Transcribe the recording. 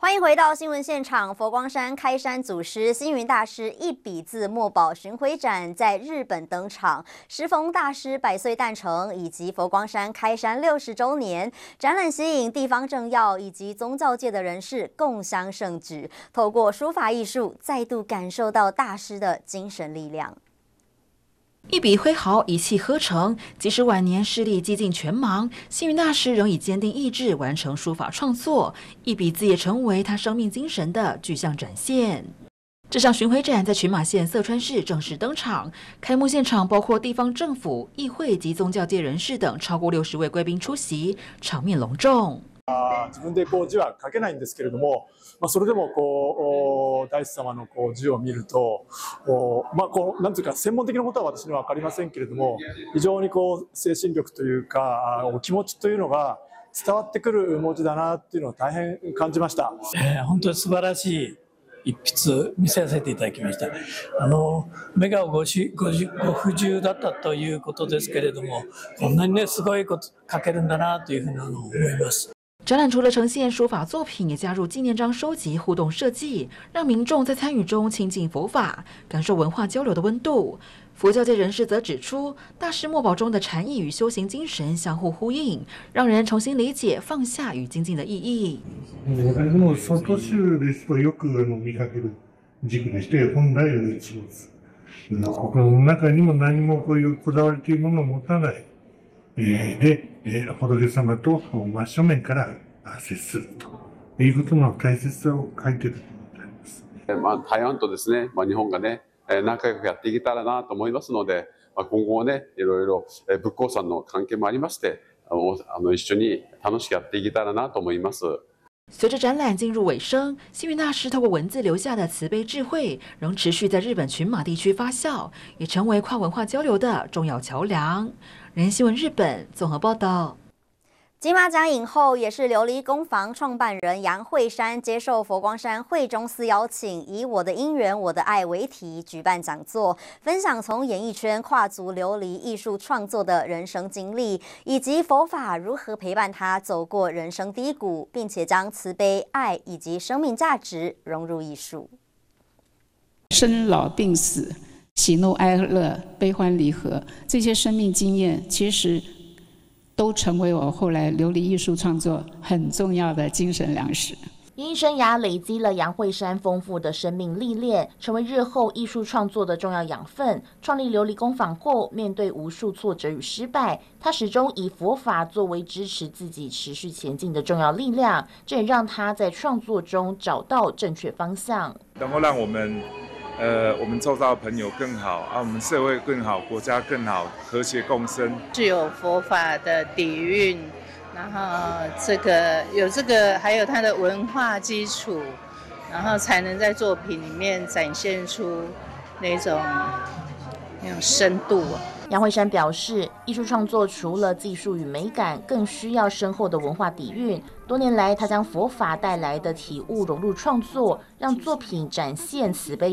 欢迎回到新闻现场。佛光山开山祖师星云大师一笔字墨宝巡回展在日本登场，时逢大师100岁诞辰以及佛光山开山60周年，展览吸引地方政要以及宗教界的人士共襄盛举，透过书法艺术再度感受到大师的精神力量。 一笔挥毫，一气呵成。即使晚年视力几近全盲，星云大师仍以坚定意志完成书法创作，一笔字也成为他生命精神的具象展现。这场巡回展在群马县色川市正式登场，开幕现场包括地方政府、议会及宗教界人士等超过60位贵宾出席，場面隆重。 自分で字は書けないんですけれども、それでも大師様の字を見ると、なんていうか専門的なことは私には分かりませんけれども、非常に精神力というかお気持ちというのが伝わってくる文字だなっていうのを大変感じました。 本当に素晴らしい一筆見せさせていただきました。目がご不自由だったということですけれども、こんなにねすごいこと書けるんだなというふうに思います。 展览除了呈现书法作品，也加入纪念章收集、互动设计，让民众在参与中亲近佛法，感受文化交流的温度。佛教界人士则指出，大师墨宝中的禅意与修行精神相互呼应，让人重新理解放下与精进的意義。 でも外宗ですとよく見かける軸でして、本来の一物。心の中にも何もこういうこだわりというものを持たない。で、仏様と真正面から接するということの大切さを書いていると思います。 台湾とですね、日本がね、仲良くやっていけたらなと思いますので、今後はね、いろいろ仏光さんの関係もありまして、一緒に楽しくやっていけたらなと思います。 随着展览进入尾声，星云大师透过文字留下的慈悲智慧，仍持续在日本群马地区发酵，也成为跨文化交流的重要桥梁。人新闻日本综合报道。 金马奖影后也是琉璃工坊创办人杨惠珊接受佛光山惠中寺邀请，以我的因缘我的爱为题举办讲座，分享从演艺圈跨足琉璃艺术创作的人生经历，以及佛法如何陪伴他走过人生低谷，并且将慈悲、爱以及生命价值融入艺术。 生老病死、喜怒哀乐、悲欢离合，这些生命经验其实都成为我后来琉璃艺术创作很重要的精神粮食。 演艺生涯累积了杨惠珊丰富的生命历练，成为日后艺术创作的重要养分。创立琉璃工坊后，面对无数挫折与失败，他始终以佛法作为支持自己持续前进的重要力量，这也让他在创作中找到正确方向， 能够让我们周遭的朋友更好，我们社会更好，国家更好，和谐共生。 具有佛法的底蕴，然后有这个，还有它的文化基础，然后才能在作品里面展现出那种深度。 杨惠珊表示，艺术创作除了技术与美感，更需要深厚的文化底蕴。多年来，他将佛法带来的体悟融入创作，让作品展现慈悲